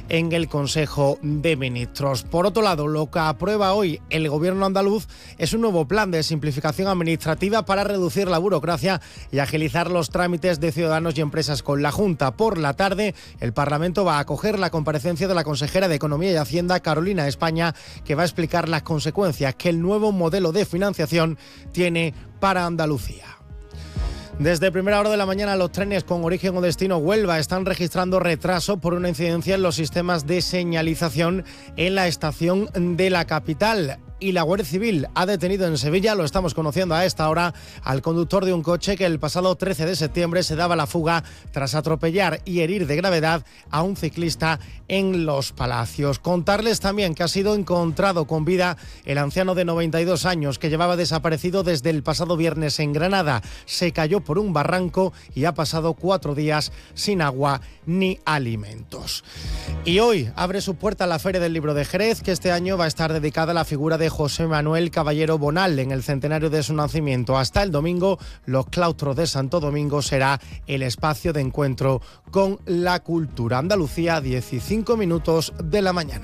en el Consejo de Ministros. Por otro lado, lo que aprueba hoy el Gobierno andaluz es un nuevo plan de simplificación administrativa para reducir la burocracia y agilizar los trámites de ciudadanos y empresas con la Junta. Por la tarde, el Parlamento va a acoger la comparecencia de la consejera de Economía y Hacienda, Carolina España, que va a explicar las consecuencias que el nuevo modelo de financiación tiene para Andalucía. Desde primera hora de la mañana, los trenes con origen o destino Huelva están registrando retraso por una incidencia en los sistemas de señalización en la estación de la capital. Y la Guardia Civil ha detenido en Sevilla, lo estamos conociendo a esta hora, al conductor de un coche que el pasado 13 de septiembre se daba la fuga tras atropellar y herir de gravedad a un ciclista en Los Palacios. Contarles también que ha sido encontrado con vida el anciano de 92 años que llevaba desaparecido desde el pasado viernes en Granada. Se cayó por un barranco y ha pasado 4 días sin agua ni alimentos. Y hoy abre su puerta la Feria del Libro de Jerez, que este año va a estar dedicada a la figura de José Manuel Caballero Bonal en el centenario de su nacimiento. Hasta el domingo, los claustros de Santo Domingo será el espacio de encuentro con la cultura. Andalucía, 15 minutos de la mañana.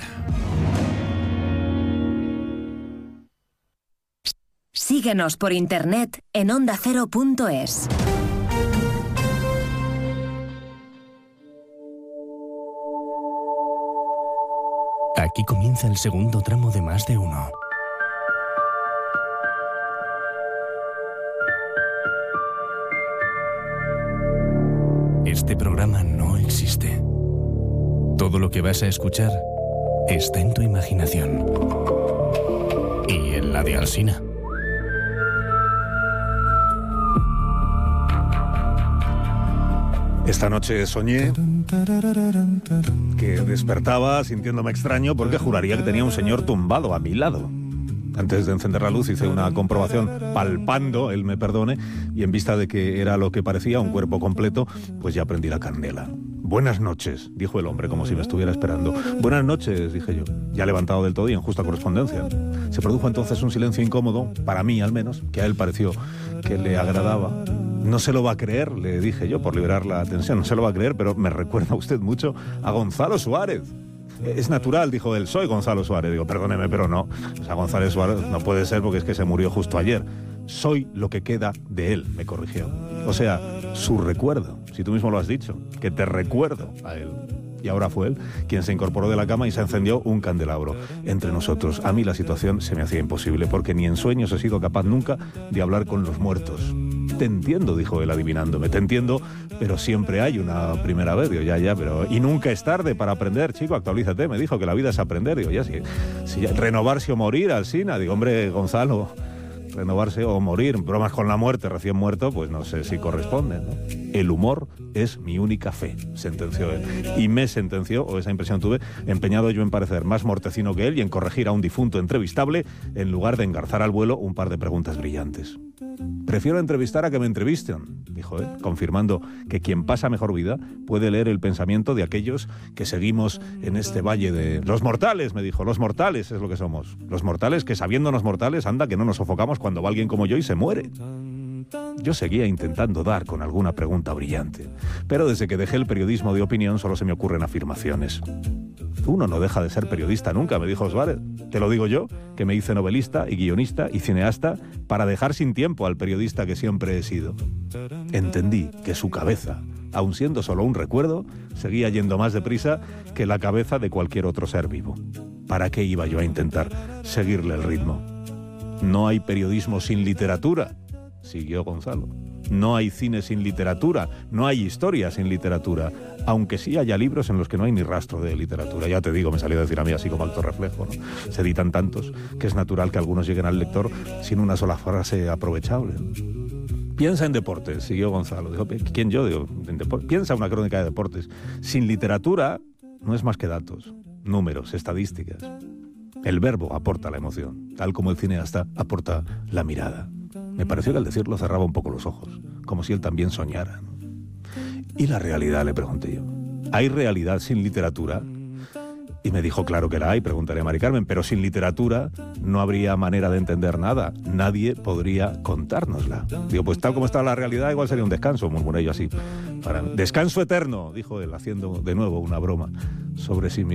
Síguenos por internet en ondacero.es. Aquí comienza el segundo tramo de Más de Uno. Este programa no existe. Todo lo que vas a escuchar está en tu imaginación. Y en la de Alsina. Esta noche soñé que despertaba sintiéndome extraño porque juraría que tenía un señor tumbado a mi lado. Antes de encender la luz hice una comprobación palpando, él me perdone, y en vista de que era lo que parecía un cuerpo completo, pues ya prendí la candela. Buenas noches, dijo el hombre como si me estuviera esperando. Buenas noches, dije yo, ya levantado del todo y en justa correspondencia. Se produjo entonces un silencio incómodo, para mí al menos, que a él pareció que le agradaba. No se lo va a creer, le dije yo, por liberar la tensión, no se lo va a creer, pero me recuerda usted mucho a Gonzalo Suárez. Es natural, dijo él, soy Gonzalo Suárez. Digo, perdóneme, pero no. O sea, Gonzalo Suárez no puede ser porque es que se murió justo ayer. Soy lo que queda de él, me corrigió. O sea, su recuerdo, si tú mismo lo has dicho, que te recuerdo a él. Y ahora fue él quien se incorporó de la cama y se encendió un candelabro entre nosotros. A mí la situación se me hacía imposible porque ni en sueños he sido capaz nunca de hablar con los muertos. Te entiendo, dijo él adivinándome, te entiendo, pero siempre hay una primera vez. Digo, ya, pero... Y nunca es tarde para aprender, chico, actualízate. Me dijo que la vida es aprender. Digo, ya, si ya, renovarse o morir, Alsina. Digo, hombre, Gonzalo, renovarse o morir, bromas con la muerte, recién muerto, pues no sé si corresponden, ¿no? El humor es mi única fe, sentenció él. Y me sentenció, o esa impresión tuve, empeñado yo en parecer más mortecino que él y en corregir a un difunto entrevistable en lugar de engarzar al vuelo un par de preguntas brillantes. Prefiero entrevistar a que me entrevisten, dijo él, confirmando que quien pasa mejor vida puede leer el pensamiento de aquellos que seguimos en este valle de... Los mortales, me dijo, los mortales es lo que somos. Los mortales que, sabiéndonos mortales, anda que no nos sofocamos cuando va alguien como yo y se muere. Yo seguía intentando dar con alguna pregunta brillante, pero desde que dejé el periodismo de opinión solo se me ocurren afirmaciones. Uno no deja de ser periodista nunca, me dijo Suárez. Te lo digo yo, que me hice novelista y guionista y cineasta para dejar sin tiempo al periodista que siempre he sido. Entendí que su cabeza, aun siendo solo un recuerdo, seguía yendo más deprisa que la cabeza de cualquier otro ser vivo. ¿Para qué iba yo a intentar seguirle el ritmo? No hay periodismo sin literatura, siguió Gonzalo. No hay cine sin literatura, no hay historia sin literatura, aunque sí haya libros en los que no hay ni rastro de literatura. Ya te digo, me salió a decir a mí así como alto reflejo, ¿no? Se editan tantos que es natural que algunos lleguen al lector sin una sola frase aprovechable. Piensa en deportes, siguió Gonzalo. Dijo, ¿quién yo? Digo, piensa una crónica de deportes. Sin literatura no es más que datos, números, estadísticas. El verbo aporta la emoción, tal como el cineasta aporta la mirada. Me pareció que al decirlo cerraba un poco los ojos, como si él también soñara. ¿Y la realidad?, le pregunté yo. ¿Hay realidad sin literatura? Y me dijo, claro que la hay, preguntaré a Mari Carmen, pero sin literatura no habría manera de entender nada. Nadie podría contárnosla. Digo, pues tal como está la realidad, igual sería un descanso, murmuré yo así. Descanso eterno, dijo él, haciendo de nuevo una broma sobre sí mismo.